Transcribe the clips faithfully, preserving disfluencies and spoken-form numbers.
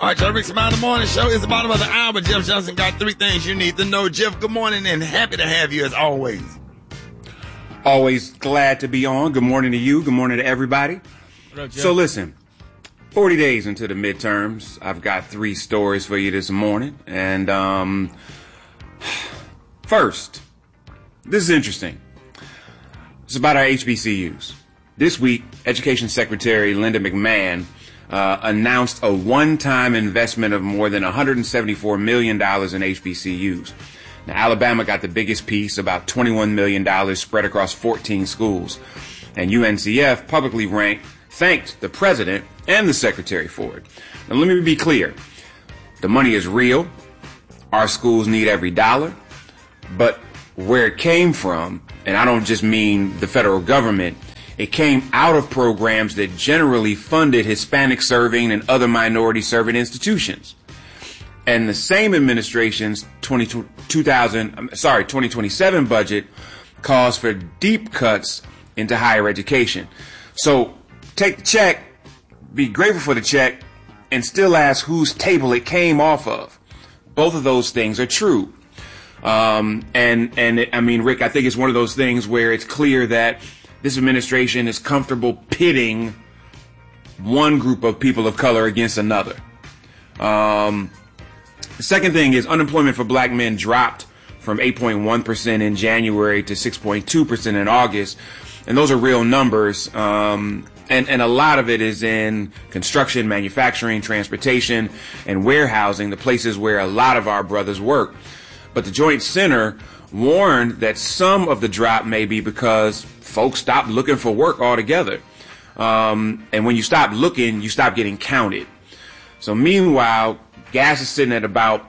All right, y'all, Rick Smiley Morning Show is the bottom of the hour. Jeff Johnson got three things you need to know. Jeff, good morning and happy to have you as always. Always glad to be on. Good morning to you. Good morning to everybody. What up, Jeff? So listen, forty days into the midterms, I've got three stories for you this morning. And um, first, this is interesting. It's about our H B C Us. This week, Education Secretary Linda McMahon uh, announced a one-time investment of more than one hundred seventy-four million dollars in H B C Us. Now, Alabama got the biggest piece, about twenty-one million dollars spread across fourteen schools. And U N C F publicly ranked, thanked the president and the secretary for it. Now, let me be clear. The money is real. Our schools need every dollar. But where it came from, and I don't just mean the federal government, it came out of programs that generally funded Hispanic serving and other minority serving institutions. And the same administration's twenty, two thousand, sorry, twenty twenty-seven budget calls for deep cuts into higher education. So take the check, be grateful for the check, and still ask whose table it came off of. Both of those things are true. Um, and, and it, I mean, Rick, I think it's one of those things where it's clear that this administration is comfortable pitting one group of people of color against another. Um, the second thing is unemployment for black men dropped from eight point one percent in January to six point two percent in August. And those are real numbers. Um, and, and a lot of it is in construction, manufacturing, transportation, and warehousing, the places where a lot of our brothers work. But the Joint Center warned that some of the drop may be because folks stopped looking for work altogether. Um, and when you stop looking, you stop getting counted. So meanwhile, gas is sitting at about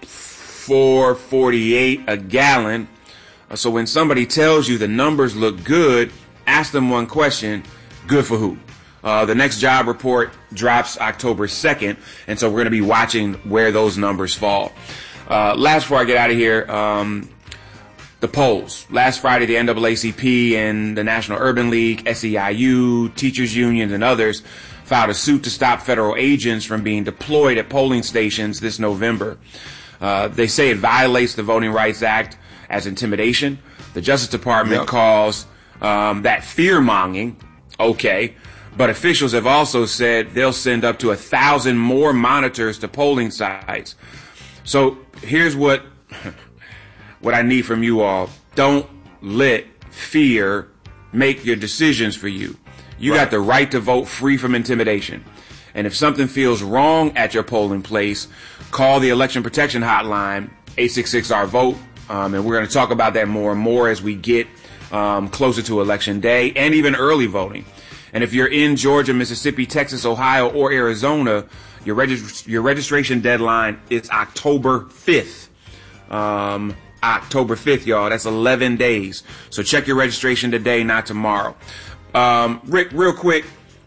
four forty-eight a gallon. So when somebody tells you the numbers look good, ask them one question: good for who? Uh, the next job report drops October second, and so we're going to be watching where those numbers fall. Uh, last, before I get out of here, um, the polls. Last Friday, the N double A C P and the National Urban League, S E I U, teachers unions, and others filed a suit to stop federal agents from being deployed at polling stations this November. Uh, they say it violates the Voting Rights Act as intimidation. The Justice Department Yep. calls um, that fear-mongering. Okay. But officials have also said they'll send up to a thousand more monitors to polling sites. So here's what what I need from you all. Don't let fear make your decisions for you. You Right. got the right to vote free from intimidation. And if something feels wrong at your polling place, call the Election Protection Hotline, eight six six R vote. Um, and we're going to talk about that more and more as we get um, closer to Election Day and even early voting. And if you're in Georgia, Mississippi, Texas, Ohio, or Arizona, your, regist- your registration deadline is October fifth. Um, October fifth, y'all. That's eleven days. So check your registration today, not tomorrow. Um, Rick, real quick,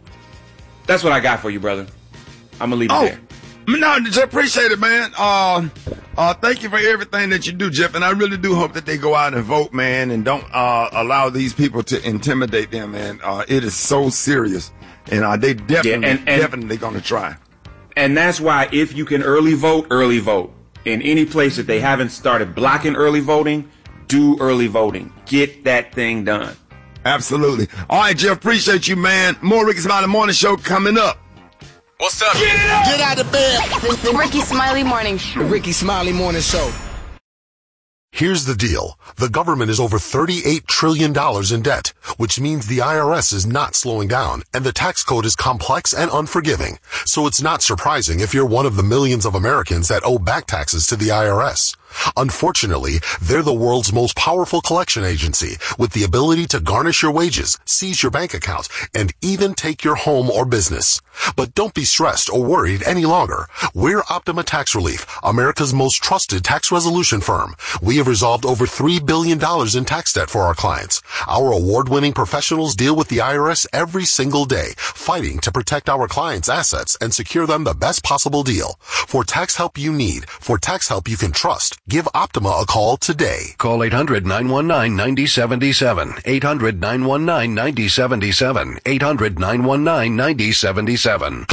that's what I got for you, brother. I'm going to leave it Oh, there. no, just appreciate it, man. Uh, uh, thank you for everything that you do, Jeff. And I really do hope that they go out and vote, man, and don't uh, allow these people to intimidate them, man. Uh, it is so serious. And uh, they definitely, Yeah, and- and- definitely going to try. And that's why if you can early vote, early vote. In any place that they haven't started blocking early voting, do early voting. Get that thing done. Absolutely. All right, Jeff, appreciate you, man. More Ricky Smiley Morning Show coming up. What's up? Get it up! Get out of bed! The, the Ricky Smiley Morning Show. The Ricky Smiley Morning Show. Here's the deal. The government is over thirty-eight trillion dollars in debt, which means the I R S is not slowing down, and the tax code is complex and unforgiving. So it's not surprising if you're one of the millions of Americans that owe back taxes to the I R S. Unfortunately, they're the world's most powerful collection agency with the ability to garnish your wages, seize your bank account, and even take your home or business. But don't be stressed or worried any longer. We're Optima Tax Relief, America's most trusted tax resolution firm. We have resolved over three billion dollars in tax debt for our clients. Our award-winning professionals deal with the I R S every single day, fighting to protect our clients' assets and secure them the best possible deal. For tax help you need, for tax help you can trust, give Optima a call today. Call eight hundred, nine one nine, nine zero seven seven. eight hundred, nine one nine, nine zero seven seven. eight hundred, nine one nine, nine zero seven seven.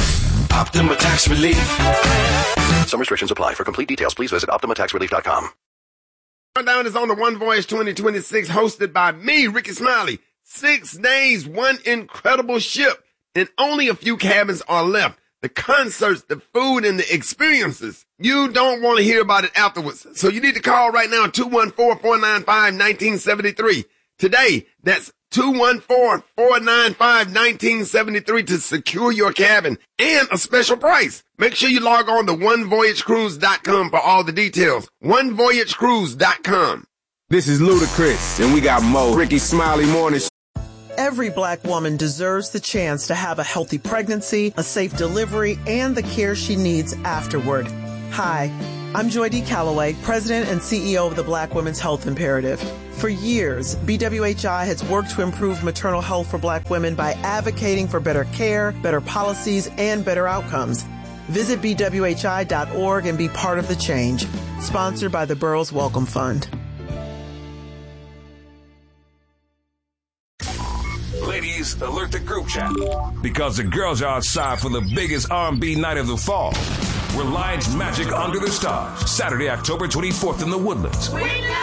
Optima Tax Relief. Some restrictions apply. For complete details, please visit optima tax relief dot com. Countdown is on the One Voyage twenty twenty-six, hosted by me, Ricky Smiley. Six days, one incredible ship, and only a few cabins are left. The concerts, the food, and the experiences. You don't want to hear about it afterwards. So you need to call right now, two one four, four nine five, one nine seven three. Today, that's two one four, four nine five, one nine seven three to secure your cabin and a special price. Make sure you log on to one voyage cruise dot com for all the details. one voyage cruise dot com. This is Ludacris, and we got Mo. Ricky Smiley Morning. Every black woman deserves the chance to have a healthy pregnancy, a safe delivery, and the care she needs afterward. Hi, I'm Joy D. Calloway, President and C E O of the Black Women's Health Imperative. For years, B W H I has worked to improve maternal health for black women by advocating for better care, better policies, and better outcomes. Visit B W H I dot org and be part of the change. Sponsored by the Burroughs Welcome Fund. Ladies, alert the group chat, because the girls are outside for the biggest R and B night of the fall. Reliance Magic Under the Stars, Saturday, October twenty-fourth in the Woodlands.